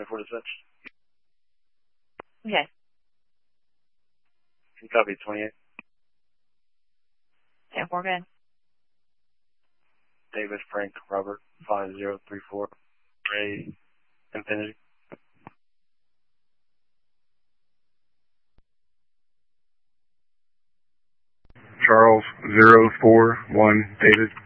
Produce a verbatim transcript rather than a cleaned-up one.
twenty-four dispatch. Okay. Can you copy twenty-eight? ten four, good. David Frank Robert five zero three four. Ray Infinity. Charles zero four one David.